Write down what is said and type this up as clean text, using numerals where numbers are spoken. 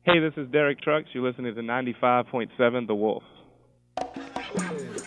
Hey, this is Derek Trucks. You're listening to 95.7 The Wolf.